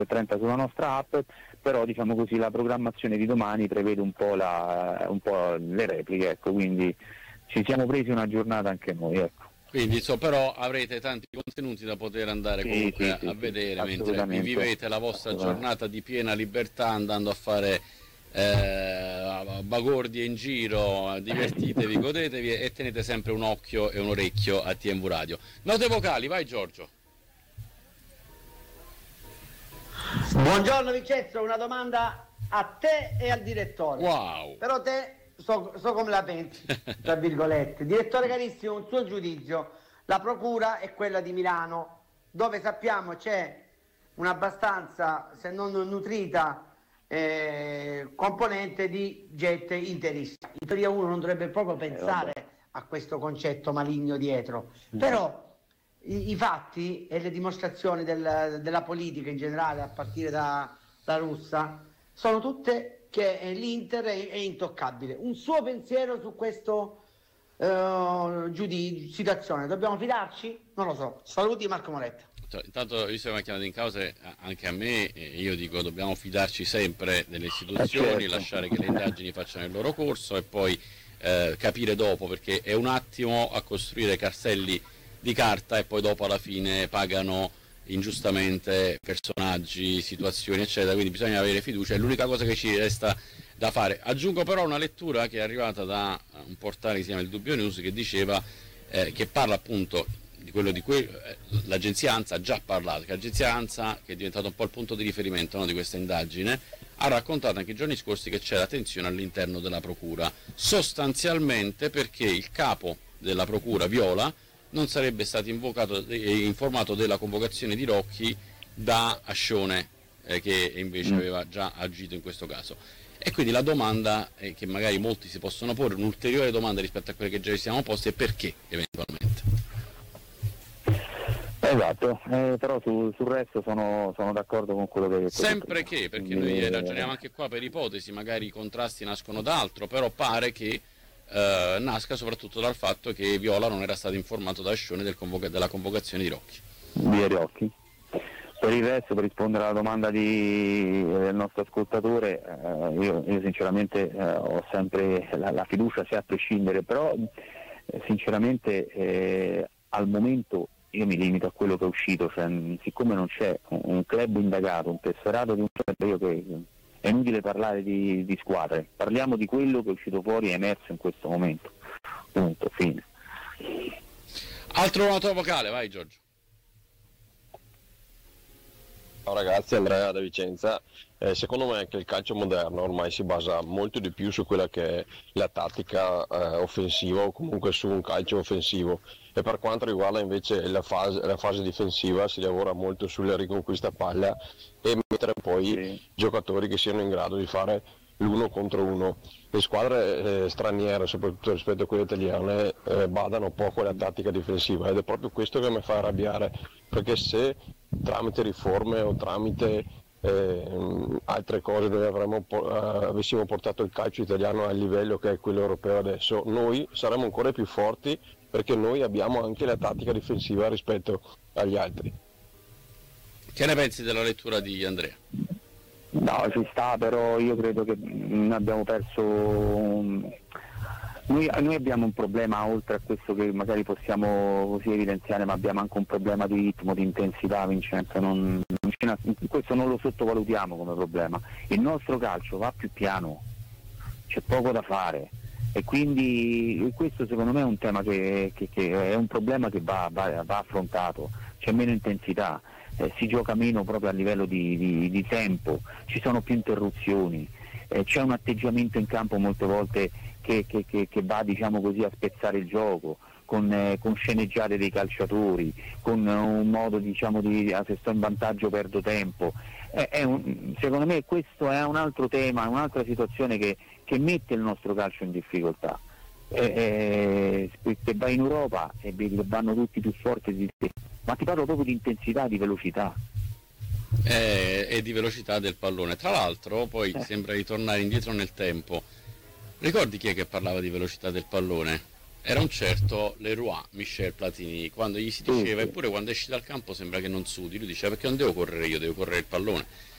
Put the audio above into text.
30 sulla nostra app, però diciamo così la programmazione di domani prevede un po' le repliche, ecco, quindi ci siamo presi una giornata anche noi, ecco. Quindi però avrete tanti contenuti da poter andare comunque a vedere mentre vi vivete la vostra giornata di piena libertà, andando a fare bagordie in giro, divertitevi, godetevi e tenete sempre un occhio e un orecchio a TMV Radio. Note vocali, vai Giorgio. Buongiorno Vincenzo, una domanda a te e al direttore. Wow. Però te so come la pensi, tra virgolette. Direttore carissimo, un suo giudizio. La procura è quella di Milano, dove sappiamo c'è un'abbastanza, se non nutrita, componente di gente interista. In teoria uno non dovrebbe proprio pensare a questo concetto maligno dietro, però i fatti e le dimostrazioni della politica in generale, a partire da russa, sono tutte che l'Inter è intoccabile. Un suo pensiero su questo situazione, dobbiamo fidarci? Non lo so. Saluti Marco Moretta. Intanto, visto che mi ha chiamato in causa anche a me, io dico dobbiamo fidarci sempre delle istituzioni, lasciare che le indagini facciano il loro corso e poi capire dopo, perché è un attimo a costruire castelli di carta e poi dopo alla fine pagano ingiustamente personaggi, situazioni eccetera, quindi bisogna avere fiducia, è l'unica cosa che ci resta da fare. Aggiungo però una lettura che è arrivata da un portale che si chiama Il Dubbio News, che diceva che parla appunto di quello di cui l'agenzia ANSA ha già parlato, che l'agenzia ANSA, che è diventato un po' il punto di riferimento, no, di questa indagine, ha raccontato anche i giorni scorsi che c'è la tensione all'interno della procura, sostanzialmente perché il capo della procura Viola non sarebbe stato informato della convocazione di Rocchi da Ascione, che invece aveva già agito in questo caso. E quindi la domanda che magari molti si possono porre, un'ulteriore domanda rispetto a quelle che già ci siamo poste, è perché eventualmente? Esatto, però sul resto sono d'accordo con quello che hai detto. Sempre che, perché noi ragioniamo anche qua per ipotesi, magari i contrasti nascono da altro, però pare che nasca soprattutto dal fatto che Viola non era stato informato da Ascione della convocazione di Rocchi. Di Rocchi. Per il resto, per rispondere alla domanda del nostro ascoltatore, io sinceramente ho sempre la fiducia, sia a prescindere, però sinceramente al momento io mi limito a quello che è uscito, cioè, siccome non c'è un club indagato, un tesserato di un club, è inutile parlare di squadre, parliamo di quello che è uscito fuori e è emerso in questo momento. Punto, fine. Altro noto vocale, vai Giorgio. Ciao ragazzi, Andrea da Vicenza. Secondo me anche il calcio moderno ormai si basa molto di più su quella che è la tattica offensiva, o comunque su un calcio offensivo, e per quanto riguarda invece la fase difensiva si lavora molto sulla riconquista palla e mettere poi giocatori che siano in grado di fare l'uno contro uno. Le squadre straniere, soprattutto rispetto a quelle italiane, badano poco alla tattica difensiva, ed è proprio questo che mi fa arrabbiare, perché se tramite riforme o tramite altre cose noi avessimo portato il calcio italiano al livello che è quello europeo adesso, noi saremmo ancora più forti, perché noi abbiamo anche la tattica difensiva rispetto agli altri. Che ne pensi della lettura di Andrea? No, ci sta, però io credo che abbiamo perso. Noi abbiamo un problema, oltre a questo che magari possiamo così evidenziare, ma abbiamo anche un problema di ritmo, di intensità, Vincenzo. Questo non lo sottovalutiamo come problema. Il nostro calcio va più piano, c'è poco da fare, e quindi questo secondo me è un tema che è un problema che va affrontato. C'è meno intensità, si gioca meno proprio a livello di tempo, ci sono più interruzioni, c'è un atteggiamento in campo molte volte che va, diciamo così, a spezzare il gioco, con sceneggiate dei calciatori, con un modo, diciamo, se sto in vantaggio perdo tempo. Secondo me questo è un altro tema, un'altra situazione che mette il nostro calcio in difficoltà. Se vai in Europa e vedi che vanno tutti più forti di te, ma ti parlo proprio di intensità, di velocità. E di velocità del pallone. Tra l'altro poi sembra ritornare indietro nel tempo. Ricordi chi è che parlava di velocità del pallone? Era un certo Leroy Michel Platini, quando gli si diceva eppure quando esci dal campo sembra che non sudi, lui diceva perché non devo correre io, devo correre il pallone.